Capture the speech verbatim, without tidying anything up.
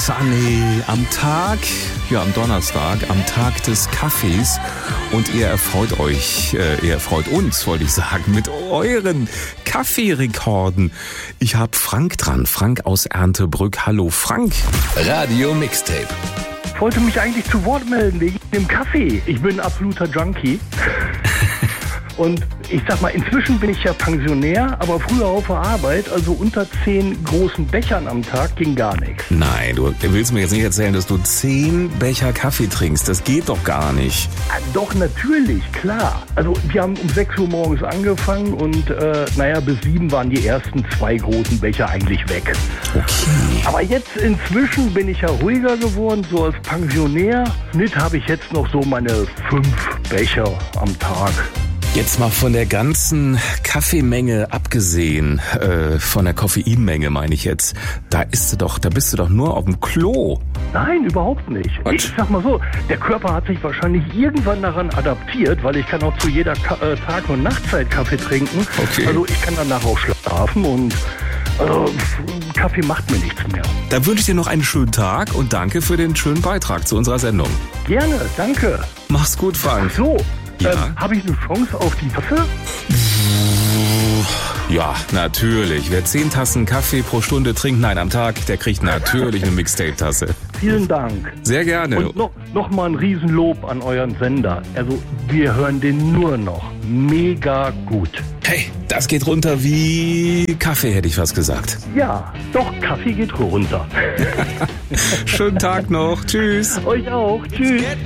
Sunny am Tag, ja am Donnerstag, am Tag des Kaffees und ihr erfreut euch, äh, ihr erfreut uns, wollte ich sagen, mit euren Kaffeerekorden. Ich habe Frank dran, Frank aus Erntebrück. Hallo Frank. Radio Mixtape. Ich wollte mich eigentlich zu Wort melden wegen dem Kaffee. Ich bin ein absoluter Junkie. Und ich sag mal, inzwischen bin ich ja Pensionär, aber früher auf der Arbeit, also unter zehn großen Bechern am Tag, ging gar nichts. Nein, du willst mir jetzt nicht erzählen, dass du zehn Becher Kaffee trinkst. Das geht doch gar nicht. Ah, doch, natürlich, klar. Also wir haben um sechs Uhr morgens angefangen und äh, naja, bis sieben waren die ersten zwei großen Becher eigentlich weg. Okay. Aber jetzt inzwischen bin ich ja ruhiger geworden, so als Pensionär. Mit habe ich jetzt noch so meine fünf Becher am Tag. Jetzt mal von der ganzen Kaffeemenge abgesehen, äh, von der Koffeinmenge meine ich jetzt, da ist du doch, da bist du doch nur auf dem Klo. Nein, überhaupt nicht. What? Ich sag mal so, der Körper hat sich wahrscheinlich irgendwann daran adaptiert, weil ich kann auch zu jeder Ka- äh, Tag- und Nachtzeit Kaffee trinken. Okay. Also ich kann danach auch schlafen und also, Kaffee macht mir nichts mehr. Da wünsche ich dir noch einen schönen Tag und danke für den schönen Beitrag zu unserer Sendung. Gerne, danke. Mach's gut, Frank. Ach so, Ja. ähm, habe ich eine Chance auf die Tasse? Ja, natürlich. Wer zehn Tassen Kaffee pro Stunde trinkt, nein, am Tag, der kriegt natürlich eine Mixtape-Tasse. Vielen Dank. Sehr gerne. Und noch, noch mal ein Riesenlob an euren Sender. Also wir hören den nur noch. Mega gut. Hey, das geht runter wie Kaffee, hätte ich fast gesagt. Ja, doch, Kaffee geht runter. Schönen Tag noch. Tschüss. Euch auch. Tschüss.